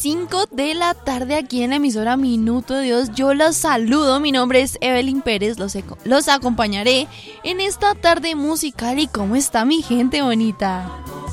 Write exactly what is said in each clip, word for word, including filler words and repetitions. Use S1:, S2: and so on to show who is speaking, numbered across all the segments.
S1: cinco de la tarde aquí en la emisora Minuto de Dios. Yo los saludo, mi nombre es Evelyn Pérez, los, los acompañaré en esta tarde musical. ¿Y cómo está mi gente bonita?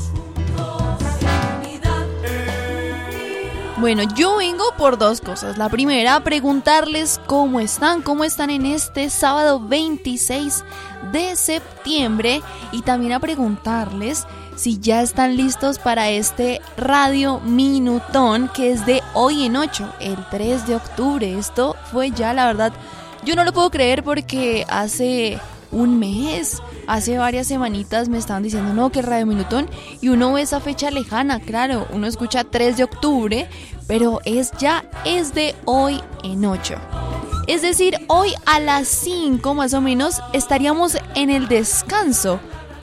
S1: Bueno, yo vengo por dos cosas. La primera, preguntarles cómo están, cómo están en este sábado veintiséis de septiembre, y también a preguntarles si ya están listos para este Radio Minutón que es de hoy en ocho, el tres de octubre. Esto fue ya, la verdad, yo no lo puedo creer porque hace un mes, hace varias semanitas me estaban diciendo no, que el Radio Minutón, y uno ve esa fecha lejana, claro, uno escucha tres de octubre, pero es ya, es de hoy en ocho. Es decir, hoy a las cinco más o menos estaríamos en el descanso.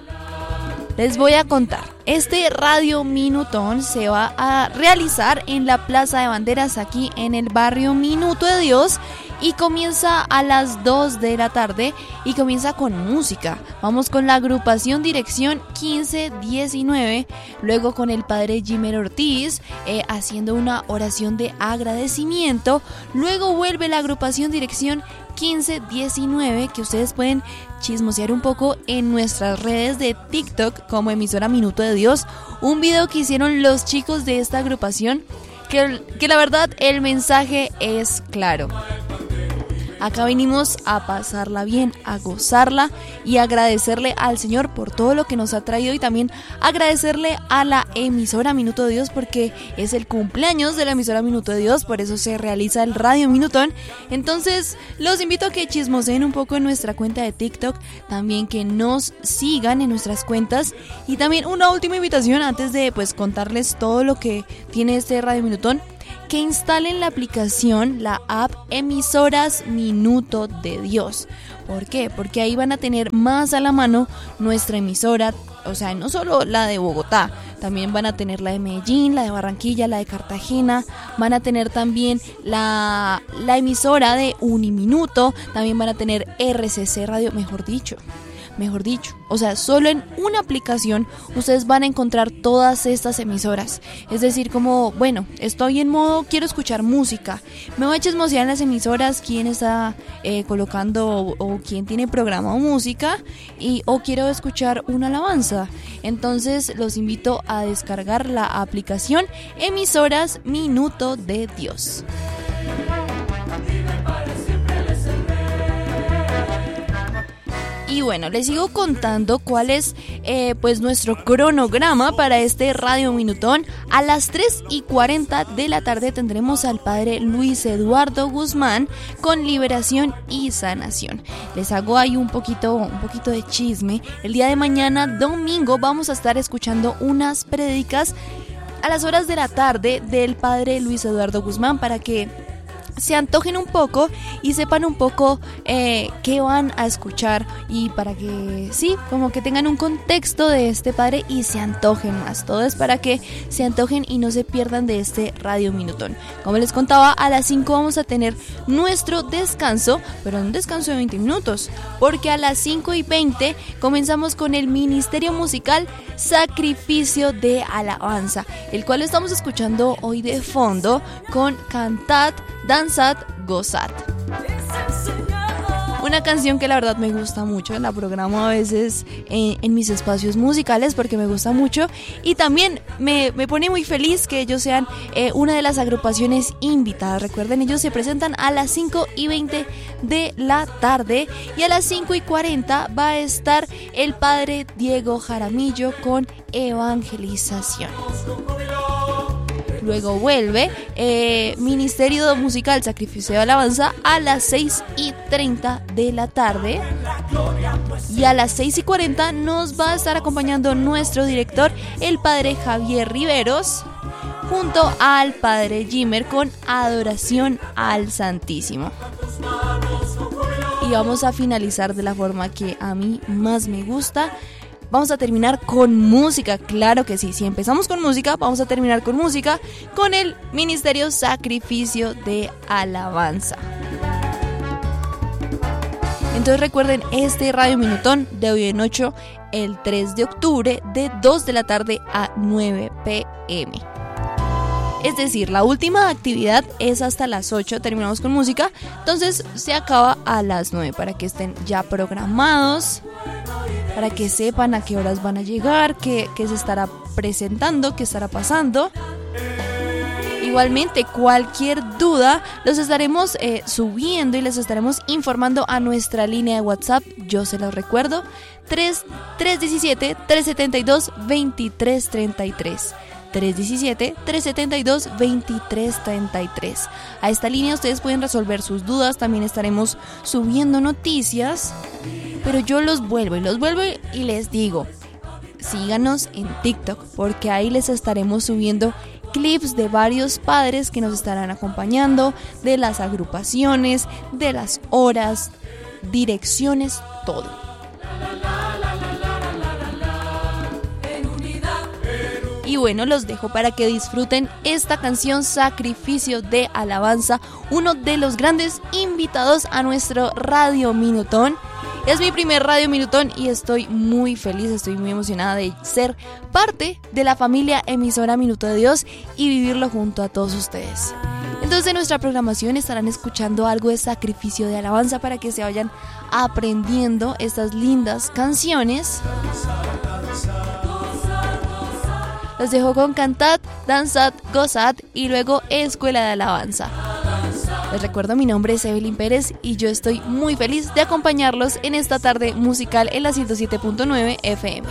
S1: Les voy a contar, este Radio Minutón se va a realizar en la Plaza de Banderas aquí en el barrio Minuto de Dios, y comienza a las dos de la tarde y comienza con música. Vamos con la agrupación Dirección quince diecinueve, luego con el padre Jimmer Ortiz eh, haciendo una oración de agradecimiento, luego vuelve la agrupación Dirección quince diecinueve, que ustedes pueden chismosear un poco en nuestras redes de TikTok como emisora Minuto de Dios, un video que hicieron los chicos de esta agrupación, que, que la verdad el mensaje es claro. Acá venimos a pasarla bien, a gozarla y agradecerle al Señor por todo lo que nos ha traído, y también agradecerle a la emisora Minuto de Dios porque es el cumpleaños de la emisora Minuto de Dios, por eso se realiza el Radio Minutón. Entonces los invito a que chismoseen un poco en nuestra cuenta de TikTok, también que nos sigan en nuestras cuentas, y también una última invitación antes de pues contarles todo lo que tiene este Radio Minutón, que instalen la aplicación, la app Emisoras Minuto de Dios. ¿Por qué? Porque ahí van a tener más a la mano nuestra emisora, o sea, no solo la de Bogotá, también van a tener la de Medellín, la de Barranquilla, la de Cartagena, van a tener también la, la emisora de Uniminuto, también van a tener R C C Radio, mejor dicho. Mejor dicho, o sea, solo en una aplicación ustedes van a encontrar todas estas emisoras. Es decir, como, bueno, estoy en modo, quiero escuchar música, me voy a chismosear en las emisoras quién está eh, colocando o, o quién tiene programado música, y o quiero escuchar una alabanza. Entonces los invito a descargar la aplicación Emisoras Minuto de Dios. Y bueno, les sigo contando cuál es eh, pues nuestro cronograma para este Radio Minutón. A las tres y cuarenta de la tarde tendremos al padre Luis Eduardo Guzmán con Liberación y Sanación. Les hago ahí un poquito, un poquito de chisme. El día de mañana, domingo, vamos a estar escuchando unas prédicas a las horas de la tarde del padre Luis Eduardo Guzmán, para que se antojen un poco y sepan un poco eh, qué van a escuchar, y para que sí, como que tengan un contexto de este padre y se antojen más. Todo es para que se antojen y no se pierdan de este Radio Minutón. Como les contaba, a las cinco vamos a tener nuestro descanso, pero un descanso de veinte minutos, porque a las cinco y veinte comenzamos con el ministerio musical Sacrificio de Alabanza, el cual estamos escuchando hoy de fondo con Cantad, Danzad, Gozad. Una canción que la verdad me gusta mucho, la programo a veces en, en mis espacios musicales porque me gusta mucho, y también me, me pone muy feliz que ellos sean eh, una de las agrupaciones invitadas. Recuerden, ellos se presentan a las cinco y veinte de la tarde, y a las cinco y cuarenta va a estar el padre Diego Jaramillo con Evangelización. Luego vuelve eh, Ministerio Musical Sacrificio de Alabanza a las seis y treinta de la tarde, y a las seis y cuarenta nos va a estar acompañando nuestro director, el padre Javier Riveros, junto al padre Jimmer con Adoración al Santísimo. Y vamos a finalizar de la forma que a mí más me gusta. Vamos a terminar con música, claro que sí. Si empezamos con música, vamos a terminar con música, con el Ministerio Sacrificio de Alabanza. Entonces recuerden, este Radio Minutón de hoy en ocho, el tres de octubre, de dos de la tarde a nueve pm. Es decir, la última actividad es hasta las ocho, terminamos con música, entonces se acaba a las nueve para que estén ya programados, para que sepan a qué horas van a llegar, qué, qué se estará presentando, qué estará pasando. Igualmente, cualquier duda los estaremos eh, subiendo y les estaremos informando a nuestra línea de WhatsApp. Yo se los recuerdo, tres uno siete, tres siete dos, dos tres tres tres. tres uno siete, tres siete dos, dos tres tres tres. A esta línea ustedes pueden resolver sus dudas, también estaremos subiendo noticias, pero yo los vuelvo y los vuelvo y les digo, síganos en TikTok porque ahí les estaremos subiendo clips de varios padres que nos estarán acompañando, de las agrupaciones, de las horas, direcciones, todo. Y bueno, los dejo para que disfruten esta canción Sacrificio de Alabanza, uno de los grandes invitados a nuestro Radio Minutón. Es mi primer Radio Minutón y estoy muy feliz, estoy muy emocionada de ser parte de la familia emisora Minuto de Dios y vivirlo junto a todos ustedes. Entonces en nuestra programación estarán escuchando algo de Sacrificio de Alabanza para que se vayan aprendiendo estas lindas canciones. Los dejo con Cantad, Danzad, Gozad y luego Escuela de Alabanza. Les recuerdo, mi nombre es Evelyn Pérez y yo estoy muy feliz de acompañarlos en esta tarde musical en la ciento siete punto nueve F M.